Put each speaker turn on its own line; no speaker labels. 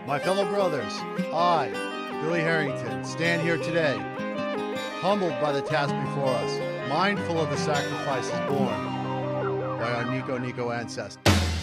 My fellow brothers, I, Billy Harrington, stand here today, humbled by the task before us, mindful of the sacrifices borne by our Nico ancestors.